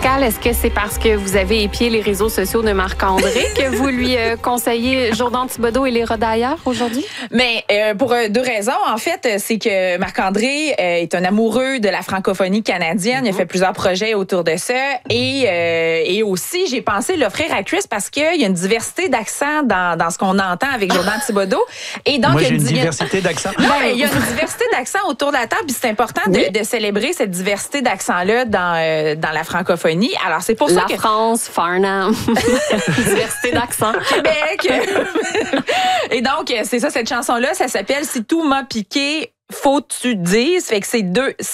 Pascal, est-ce que c'est parce que vous avez épié les réseaux sociaux de Marc-André que vous lui conseillez Jourdan Thibodeau et les Rodailleurs aujourd'hui? Mais pour deux raisons. En fait, c'est que Marc-André est un amoureux de la francophonie canadienne. Il a fait plusieurs projets autour de ça. Et aussi, j'ai pensé l'offrir à Chris parce qu'il y a une diversité d'accents dans ce qu'on entend avec Jourdan Thibodeau. Et donc, moi, j'ai une diversité d'accents. Il y a une diversité d'accents autour de la table. Puis c'est important de célébrer cette diversité d'accents-là dans la francophonie. Alors, c'est pour ça que... La France, Farnham, diversité d'accent. Québec. Et donc, c'est ça, cette chanson-là, ça s'appelle « Si tout m'a piqué ». Faut que tu dises, fait que c'est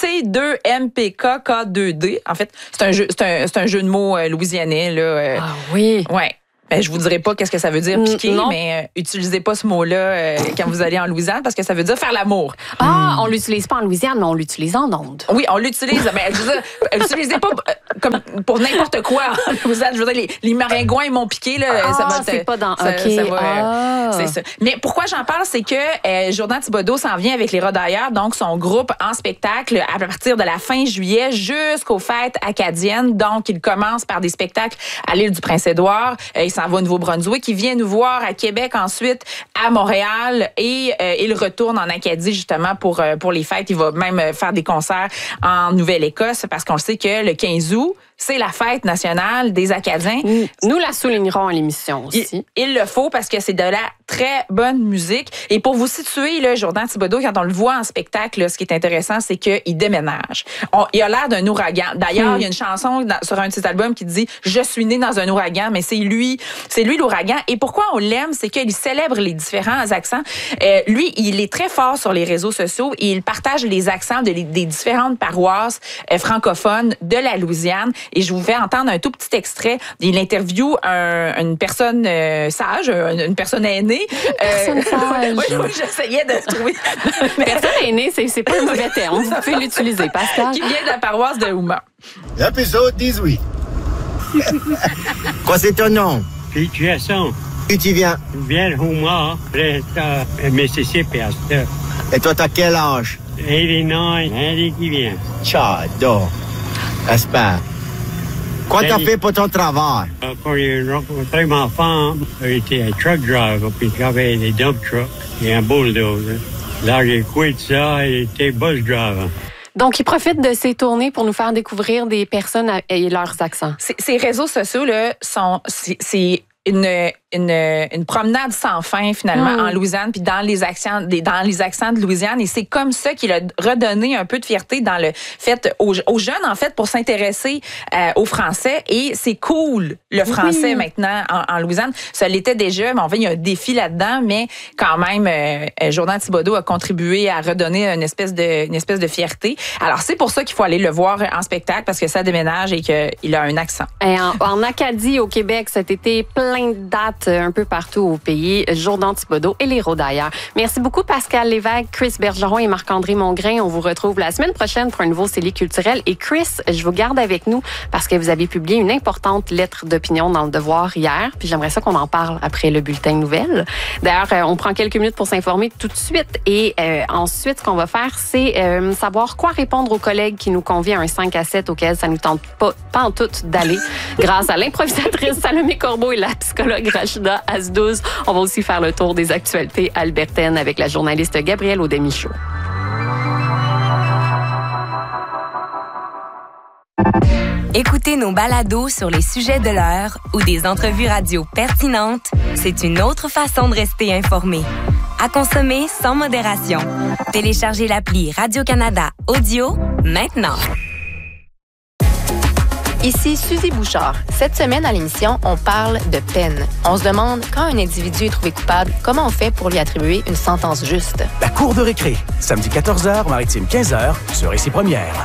C2MPK-K2D. En fait, c'est un jeu de mots louisianais là. Ah oui. Ouais. Ben, je vous dirai pas qu'est-ce que ça veut dire piquer, mais utilisez pas ce mot-là quand vous allez en Louisiane parce que ça veut dire faire l'amour. Ah, on l'utilise pas en Louisiane, mais on l'utilise en ondes. Oui, on l'utilise. Mais je veux dire, l'utilisez pas comme pour n'importe quoi en Louisiane. Je veux dire, les maringouins ils m'ont piqué là. Ça va c'est pas dans. C'est ça. Mais pourquoi j'en parle, c'est que Jourdan Thibodeau s'en vient avec les Rodailleurs, donc son groupe en spectacle à partir de la fin juillet jusqu'aux fêtes acadiennes. Donc, il commence par des spectacles à l'île du Prince-Édouard. Il s'en va au Nouveau-Brunswick. Il vient nous voir à Québec, ensuite à Montréal et il retourne en Acadie justement pour les fêtes. Il va même faire des concerts en Nouvelle-Écosse parce qu'on le sait que le 15 août, c'est la fête nationale des Acadiens. Nous la soulignerons à l'émission aussi. Il le faut parce que c'est de la très bonne musique. Et pour vous situer, là, Jourdan Thibodeau, quand on le voit en spectacle, là, ce qui est intéressant, c'est qu'il déménage. Il a l'air d'un ouragan. D'ailleurs, il y a une chanson sur un de ses albums qui dit « Je suis né dans un ouragan », mais c'est lui l'ouragan. Et pourquoi on l'aime, c'est qu'il célèbre les différents accents. Lui, il est très fort sur les réseaux sociaux et il partage les accents des différentes paroisses francophones de la Louisiane. Et je vous fais entendre un tout petit extrait. Il interviewe une personne sage, une personne aînée. Personne sage. Oui, j'essayais de trouver. Personne aînée, c'est pas un mauvais terme. Vous pouvez l'utiliser, Pascal. Qui vient de la paroisse de Houma. Épisode 18. Quoi c'est ton nom? Situation. Où tu viens? Je viens de Houma, près de Mississippi, à cette heure. Et toi, t'as quel âge? 89, l'année qui vient. J'adore. J'espère. Quoi t'as fait pour ton travail? Quand j'ai rencontré ma femme, j'étais un truck driver, puis j'avais des dump trucks et un bulldozer. Là, j'ai quitté ça et j'étais bus driver. Donc, il profite de ces tournées pour nous faire découvrir des personnes et leurs accents. Ces réseaux sociaux, là, c'est une promenade sans fin finalement en Louisiane puis dans les accents de Louisiane et c'est comme ça qu'il a redonné un peu de fierté dans le fait aux jeunes en fait pour s'intéresser au français et c'est cool le français maintenant en Louisiane. Ça l'était déjà, mais en fait il y a un défi là-dedans, mais quand même Jourdan Thibodeau a contribué à redonner une espèce de fierté. Alors c'est pour ça qu'il faut aller le voir en spectacle parce que ça déménage et qu'il a un accent. Et en Acadie au Québec cet été, plein de dates un peu partout au pays. Jourdan Thibodeau et les Rodailleurs. Merci beaucoup Pascal Lévesque, Chris Bergeron et Marc-André Mongrain. On vous retrouve la semaine prochaine pour un nouveau CELI culturel. Et Chris, je vous garde avec nous parce que vous avez publié une importante lettre d'opinion dans Le Devoir hier. Puis j'aimerais ça qu'on en parle après le bulletin de nouvelles. D'ailleurs, on prend quelques minutes pour s'informer tout de suite. Et ensuite, ce qu'on va faire, c'est savoir quoi répondre aux collègues qui nous convient à un 5 à 7 auquel ça nous tente pas en tout d'aller grâce à l'improvisatrice Salomé Corbeau et la psychologue Rachida Asdouz. On va aussi faire le tour des actualités albertaines avec la journaliste Gabrielle Audemichaud. Écoutez nos balados sur les sujets de l'heure ou des entrevues radio pertinentes, c'est une autre façon de rester informé. À consommer sans modération. Téléchargez l'appli Radio-Canada Audio maintenant. Ici Suzy Bouchard. Cette semaine à l'émission, on parle de peine. On se demande, quand un individu est trouvé coupable, comment on fait pour lui attribuer une sentence juste? La cour de récré, samedi 14h, Maritime 15h, sur Ici Première.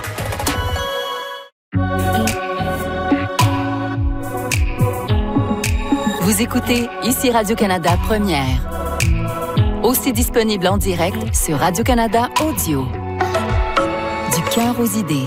Vous écoutez Ici Radio-Canada Première. Aussi disponible en direct sur Radio-Canada Audio. Du cœur aux idées.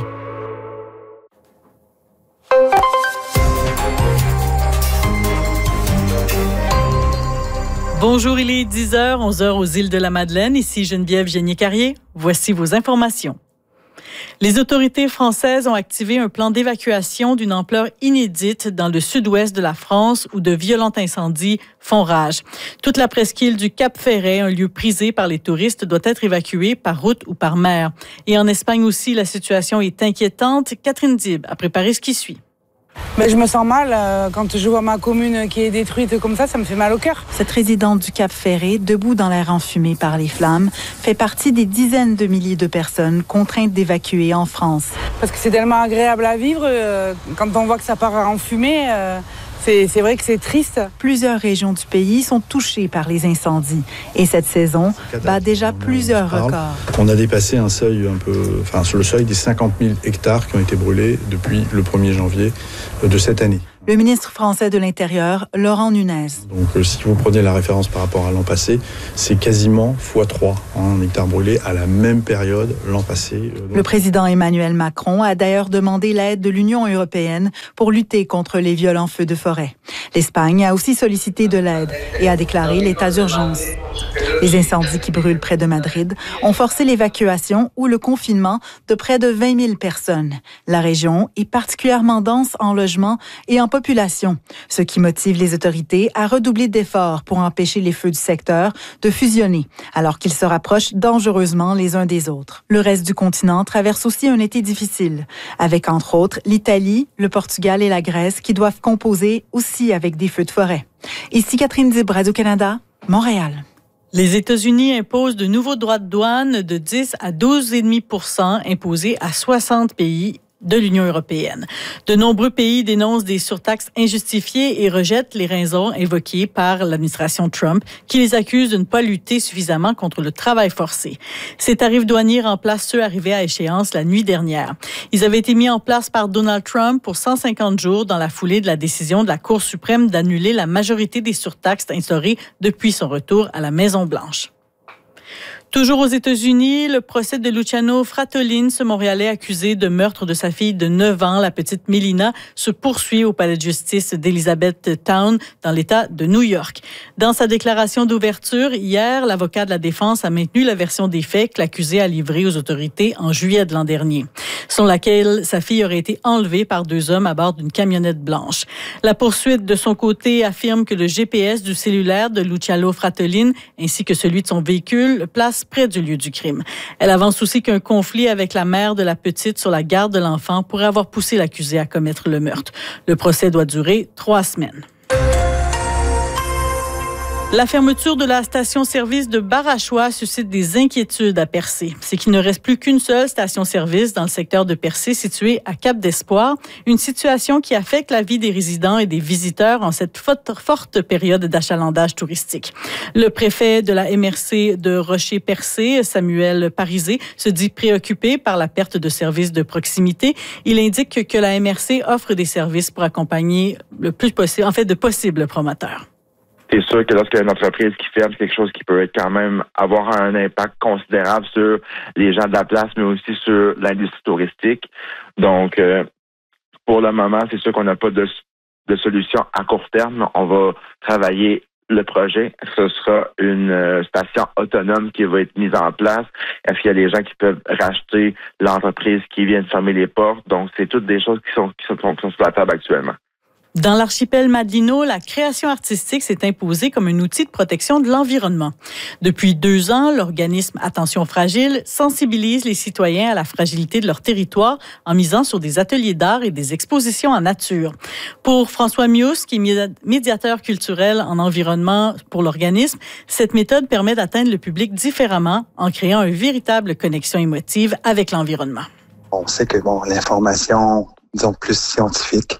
Bonjour, il est 10h, 11h aux îles de la Madeleine. Ici Geneviève Génier-Carrier. Voici vos informations. Les autorités françaises ont activé un plan d'évacuation d'une ampleur inédite dans le sud-ouest de la France où de violents incendies font rage. Toute la presqu'île du Cap-Ferret, un lieu prisé par les touristes, doit être évacuée par route ou par mer. Et en Espagne aussi, la situation est inquiétante. Catherine Dib a préparé ce qui suit. Mais je me sens mal quand je vois ma commune qui est détruite comme ça me fait mal au cœur. Cette résidente du Cap-Ferret, debout dans l'air enfumé par les flammes, fait partie des dizaines de milliers de personnes contraintes d'évacuer en France. Parce que c'est tellement agréable à vivre, quand on voit que ça part en fumée, c'est vrai que c'est triste. Plusieurs régions du pays sont touchées par les incendies. Et cette saison bat déjà plusieurs records. On a dépassé un seuil sur le seuil des 50 000 hectares qui ont été brûlés depuis le 1er janvier de cette année. Le ministre français de l'Intérieur, Laurent Nunez. Donc, si vous prenez la référence par rapport à l'an passé, c'est quasiment x3 en hectares brûlés à la même période l'an passé. Le président Emmanuel Macron a d'ailleurs demandé l'aide de l'Union européenne pour lutter contre les violents feux de forêt. L'Espagne a aussi sollicité de l'aide et a déclaré l'état d'urgence. Les incendies qui brûlent près de Madrid ont forcé l'évacuation ou le confinement de près de 20 000 personnes. La région est particulièrement dense en logements et en population, ce qui motive les autorités à redoubler d'efforts pour empêcher les feux du secteur de fusionner, alors qu'ils se rapprochent dangereusement les uns des autres. Le reste du continent traverse aussi un été difficile, avec entre autres l'Italie, le Portugal et la Grèce qui doivent composer aussi avec des feux de forêt. Ici Catherine Dib, Radio-Canada, Montréal. Les États-Unis imposent de nouveaux droits de douane de 10 à 12,5 % imposés à 60 pays de l'Union européenne. De nombreux pays dénoncent des surtaxes injustifiées et rejettent les raisons évoquées par l'administration Trump qui les accuse de ne pas lutter suffisamment contre le travail forcé. Ces tarifs douaniers remplacent ceux arrivés à échéance la nuit dernière. Ils avaient été mis en place par Donald Trump pour 150 jours dans la foulée de la décision de la Cour suprême d'annuler la majorité des surtaxes instaurées depuis son retour à la Maison-Blanche. Toujours aux États-Unis, le procès de Luciano Fratellin, ce Montréalais accusé de meurtre de sa fille de 9 ans, la petite Melina, se poursuit au palais de justice d'Elizabethtown, dans l'État de New York. Dans sa déclaration d'ouverture, hier, l'avocat de la défense a maintenu la version des faits que l'accusé a livrée aux autorités en juillet de l'an dernier, selon laquelle sa fille aurait été enlevée par 2 hommes à bord d'une camionnette blanche. La poursuite, de son côté, affirme que le GPS du cellulaire de Luciano Fratellin, ainsi que celui de son véhicule, le place près du lieu du crime. Elle avance aussi qu'un conflit avec la mère de la petite sur la garde de l'enfant pourrait avoir poussé l'accusé à commettre le meurtre. Le procès doit durer 3 semaines. La fermeture de la station-service de Barachois suscite des inquiétudes à Percé. C'est qu'il ne reste plus qu'une seule station-service dans le secteur de Percé située à Cap-d'Espoir, une situation qui affecte la vie des résidents et des visiteurs en cette forte période d'achalandage touristique. Le préfet de la MRC de Rocher-Percé, Samuel Parisé, se dit préoccupé par la perte de services de proximité. Il indique que la MRC offre des services pour accompagner le plus possible, de possibles promoteurs. C'est sûr que lorsqu'il y a une entreprise qui ferme, c'est quelque chose qui peut quand même avoir un impact considérable sur les gens de la place, mais aussi sur l'industrie touristique. Donc, pour le moment, c'est sûr qu'on n'a pas de solution à court terme. On va travailler le projet. Ce sera une station autonome qui va être mise en place. Est-ce qu'il y a des gens qui peuvent racheter l'entreprise qui vient de fermer les portes? Donc, c'est toutes des choses qui sont sur la table actuellement. Dans l'archipel Madino, la création artistique s'est imposée comme un outil de protection de l'environnement. Depuis 2 ans, l'organisme Attention Fragile sensibilise les citoyens à la fragilité de leur territoire en misant sur des ateliers d'art et des expositions en nature. Pour François Mius, qui est médiateur culturel en environnement pour l'organisme, cette méthode permet d'atteindre le public différemment en créant une véritable connexion émotive avec l'environnement. On sait que l'information, disons plus scientifique,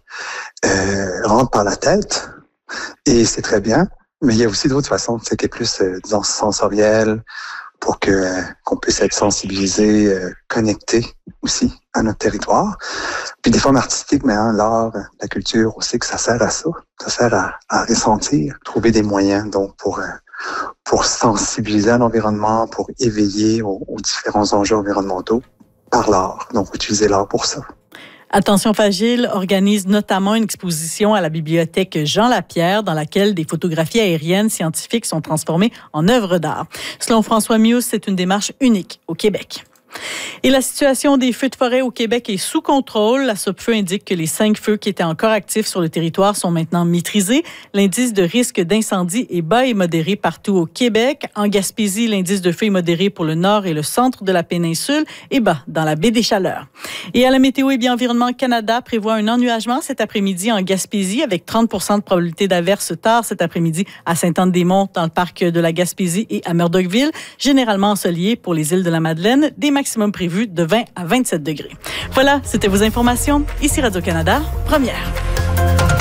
rentre par la tête et c'est très bien, mais il y a aussi d'autres façons, qui est plus, disons, sensorielle pour qu'on puisse être sensibilisé, connecté aussi à notre territoire. Puis des formes artistiques, mais l'art, la culture aussi, que ça sert à ça. Ça sert à ressentir, trouver des moyens donc pour sensibiliser à l'environnement, pour éveiller aux différents enjeux environnementaux par l'art. Donc utiliser l'art pour ça. Attention Fragile organise notamment une exposition à la bibliothèque Jean Lapierre dans laquelle des photographies aériennes scientifiques sont transformées en œuvres d'art. Selon François Mius, c'est une démarche unique au Québec. Et la situation des feux de forêt au Québec est sous contrôle. La SOPFEU indique que les 5 feux qui étaient encore actifs sur le territoire sont maintenant maîtrisés. L'indice de risque d'incendie est bas et modéré partout au Québec. En Gaspésie, l'indice de feu est modéré pour le nord et le centre de la péninsule et bas dans la baie des Chaleurs. Et à la Météo et Environnement Canada prévoit un ennuagement cet après-midi en Gaspésie avec 30 % de probabilité d'averse tard cet après-midi à Sainte-Anne-des-Monts dans le parc de la Gaspésie et à Murdochville. Généralement ensoleillé pour les îles de la Madeleine, des maximums prévus de 20 à 27 degrés. Voilà, c'était vos informations. Ici Radio-Canada, première.